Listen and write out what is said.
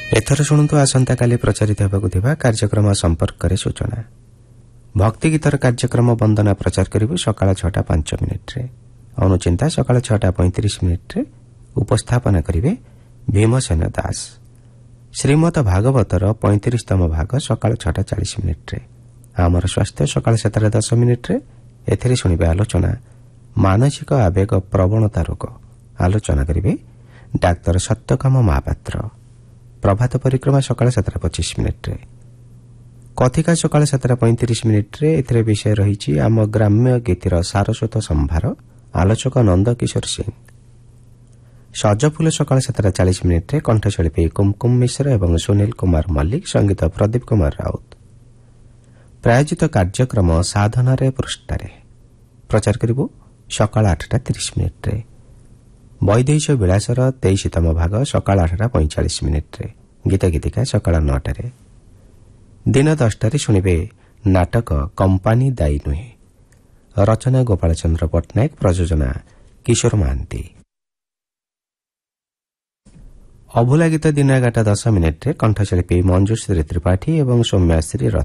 ଏଥର ଶୁଣନ୍ତୁ ଆସନ୍ତାକାଲି ପ୍ରଚାରିତ ହେବାକୁ ଥିବା କାର୍ଯ୍ୟକ୍ରମ ସମ୍ପର୍କରେ ସୂଚନା। ଭକ୍ତି ଗୀତର କାର୍ଯ୍ୟକ୍ରମ ବନ୍ଦନା ପ୍ରଚାର କରିବୁ ସକାଳ 6:05 ଅନୁଚିନ୍ତା ସକାଳ 6:35 ଉପସ୍ଥାପନା କରିବେ ଭୀମସେନ ଦାସ। ଶ୍ରୀମଦ ଭାଗବତର 35ତମ ଭାଗ ସକାଳ 6:40 ଆମର ସ୍ୱାସ୍ଥ୍ୟ ସକାଳ 7:10 ଏଥିରେ ଶୁଣିବେ ଆଲୋଚନା ମାନସିକ ଆବେଗ ପ୍ରବଣତା ରୋଗ। ଆଲୋଚନା କରିବେ ଡାକ୍ତର ସତ୍ୟକାମ ମହାପାତ୍ର। ପ୍ରଭାତ ପରିକ୍ରମା ସକାଳ 7:25 କଥିକା ସକାଳ 7:35 ଏଥିରେ ବିଷୟ ରହିଛି ଆମ ଗ୍ରାମ୍ୟ ଗୀତିର ସାରସ୍ୱତ ସମ୍ଭାର। ଆଲୋଚକ ନନ୍ଦକିଶୋର ସିଂ। ସଜଫୁଲ ସକାଳ 7:40 କଣ୍ଠଶିଳ୍ପୀ କୁମକୁମ ମିଶ୍ର ଏବଂ ସୁନୀଲ କୁମାର ମଲ୍ଲିକ। ସଙ୍ଗୀତ ପ୍ରଦୀପ କୁମାର ରାଉତ। ପ୍ରାୟୋଜିତ କାର୍ଯ୍ୟକ୍ରମ ସାଧନାରେ ପୃଷ୍ଠାରେ ପ୍ରଚାର କରିବୁ ସକାଳ 8:30 ବୈଦେଶ ବିଳାସର 23ତମ ଭାଗ ସକାଳ 8:45 ଗୀତ ଗୀତିକା ସକାଳ 9 ଦିନ 10 ଶୁଣିବେ ନାଟକ କମ୍ପାନୀ ଦାୟୀ ନୁହେଁ। ରଚନା ଗୋପାଳ ଚନ୍ଦ୍ର ପଟ୍ଟନାୟକ। ପ୍ରଯୋଜନା କିଶୋର ମହାନ୍ତି। ଅଭୁଲା ଗୀତ ଦିନ 11:10 କଣ୍ଠଶିଳ୍ପୀ ମଞ୍ଜୁଶ୍ରୀ ତ୍ରିପାଠୀ ଏବଂ ସୌମ୍ୟାଶ୍ରୀ ରଥ।